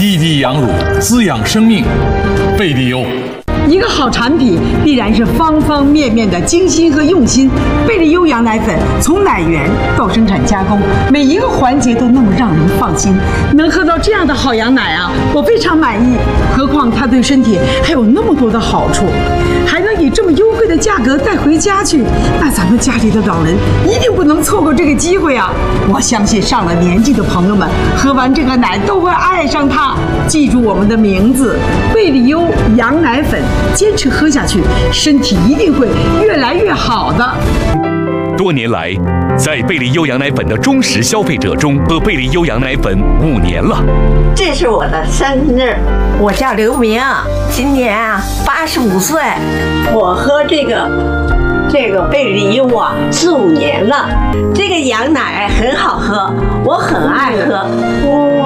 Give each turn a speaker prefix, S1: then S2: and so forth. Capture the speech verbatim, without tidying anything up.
S1: 滴滴羊乳，滋养生命。贝利优。
S2: 一个好产品必然是方方面面的精心和用心。贝利优羊奶粉从奶源到生产加工，每一个环节都那么让人放心。能喝到这样的好羊奶啊，我非常满意。何况它对身体还有那么多的好处，还能以这么优惠的价格带回家去，那咱们家里的老人一定不能错过这个机会啊！我相信上了年纪的朋友们喝完这个奶都会爱上它。记住我们的名字，贝利优羊奶粉。坚持喝下去，身体一定会越来越好的。
S3: 多年来，在贝利优羊奶粉的忠实消费者中，喝贝利优羊奶粉五年了。
S4: 这是我的生日，我叫刘明，今年啊八十五岁。我喝这个这个贝利优啊四五年了，这个羊奶很好喝，我很爱喝。